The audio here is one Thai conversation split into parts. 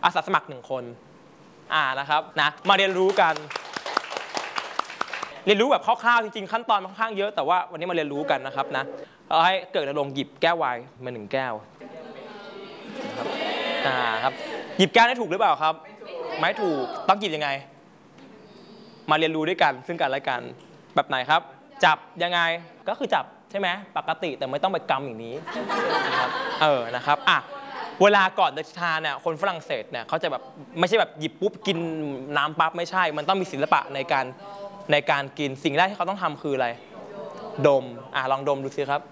อาสาสมัคร1 คนนะครับนะมาเรียนรู้กันเรียนรู้แบบคร่าวๆจริงๆขั้นตอนค่อนข้างเยอะแต่ว่าวันนี้มาเรียนรู้กันนะครับนะเราให้เกิดอารมณ์หยิบแก้วไวน์มา1 แก้วครับหยิบแก้วได้ถูกหรือเปล่าครับไม่ถูกต้องหยิบยังไงมาเรียนรู้ด้วยกันซึ่งกันและกันแบบไหนครับจับยังไงก็คือจับใช่ไหมปกติแต่ไม่ต้องไปกำอย่างนี้นะครับนะครับเวลาก่อนจะทานเนี่ยคนฝรั่งเศสเนี่ยเขาจะแบบไม่ใช่แบบหยิบปุ๊บกินน้ำปั๊บไม่ใช่มันต้องมีศิลปะในการกินสิ่งแรกที่เขาต้องทำคืออะไรดมลองดมดูสิครับ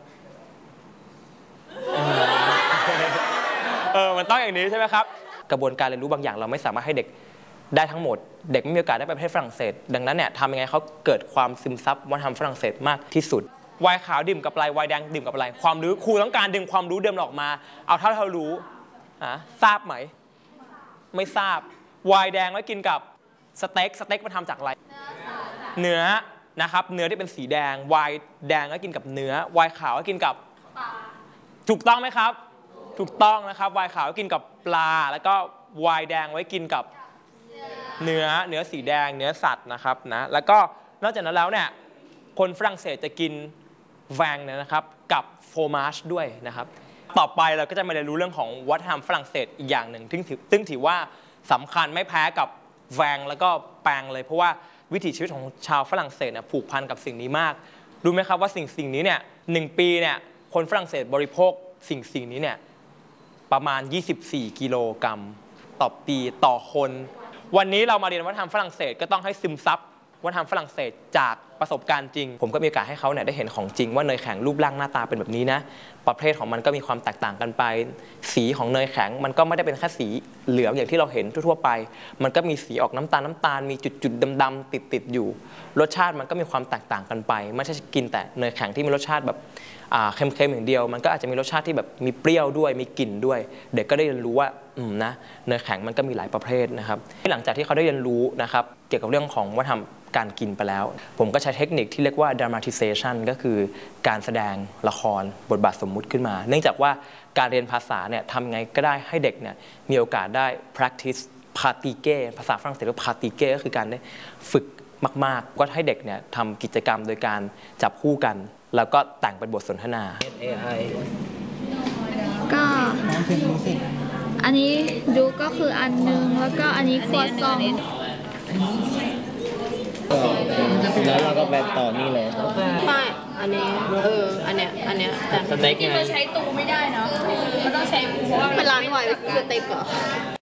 มันต้องอย่างนี้ใช่ไหมครับกระบวนการเรียนรู้บางอย่างเราไม่สามารถให้เด็กได้ทั้งหมดเด็กไม่มีโอกาสได้ไปประเทศฝรั่งเศสดังนั้นเนี่ยทำยังไงเขาเกิดความซึมซับวัฒนธรรมฝรั่งเศสมากที่สุดไวน์ขาวดื่มกับอะไรไวน์แดงดื่มกับอะไรความรู้ครูต้องการดึงความรู้เดิมออกมาเอาเท่าที่เรารู้ทราบไหมไม่ทราบไวน์แดงไว้กินกับสเต็กมันทำจากอะไรเนื้อนะครับเนื้อที่เป็นสีแดงไวน์แดงก็กินกับเนื้อไวน์ขาวก็กินกับถูกต้องไหมครับถูกต้องนะครับไวน์ขาวก็กินกับปลาแล้วก็ไวน์แดงไว้กินกับเนื้อสีแดงเนื้อสัตว์นะครับนะแล้วก็นอกจากนั้นแล้วเนี่ยคนฝรั่งเศสจะกินแวงเนี่ยนะครับกับโฟมาชด้วยนะครับต่อไปเราก็จะมาเรียนรู้เรื่องของวัฒนธรรมฝรั่งเศสอีกอย่างหนึ่งซึ่งถือว่าสำคัญไม่แพ้กับแวงแล้วก็แปงเลยเพราะว่าวิถีชีวิตของชาวฝรั่งเศสเนี่ยผูกพันกับสิ่งนี้มากรู้ไหมครับว่าสิ่งนี้เนี่ย1 ปีเนี่ยคนฝรั่งเศสบริโภคสิ่งนี้เนี่ยประมาณ24 กิโลกรัมต่อปีต่อคนวันนี้เรามาเรียนวัฒนธรรมฝรั่งเศสก็ต้องให้ซึมซับวัฒนธรรมฝรั่งเศสจากประสบการณ์จริงผมก็มีโอกาสให้เขาเนี่ยได้เห็นของจริงว่าเนยแข็งรูปร่างหน้าตาเป็นแบบนี้นะประเภทของมันก็มีความแตกต่างกันไปสีของเนยแข็งมันก็ไม่ได้เป็นแค่สีเหลืองอย่างที่เราเห็นทั่วไปมันก็มีสีออกน้ำตาลมีจุดดำๆติดอยู่รสชาติมันก็มีความแตกต่างกันไปไม่ใช่กินแต่เนยแข็งที่มีรสชาติแบบเค็มๆอย่างเดียวมันก็อาจจะมีรสชาติที่แบบมีเปรี้ยวด้วยมีกลิ่นด้วยเด็กก็ได้เรียนรู้ว่านะเนยแข็งมันก็มีหลายประเภทนะครับหลังจากที่เขาได้เรียนรู้นะครับเกี่ยวกับเรื่องของวัฒนธรรมการกินไปแล้วผมก็ใช้เทคนิคที่เรียกว่า dramatization ก็คือการแสดงละครบทบาทสมมุติขึ้นมาเนื่องจากว่าการเรียนภาษาเนี่ยทำไงก็ได้ให้เด็กเนี่ยมีโอกาสได้ practice pratiquer ภาษาฝรั่งเศสเรียกว่า pratiquer ก็คือการได้ฝึกมากๆก็ให้เด็กเนี่ยทำกิจกรรมโดยการจับคู่กันแล้วก็แต่งเป็นบทสนทนาก็อันนี้ดูก็คืออันนึงแล้วก็อันนี้ครัวซองแล้วเราก็ไปต่อนี่เลยไม่อันนี้อันเนี้ยแต่สเต็กไงมันใช้ตูไม่ได้เนาะมันต้องใช้เพราะว่าเป็นร้านไวน์สเต็กเหรอ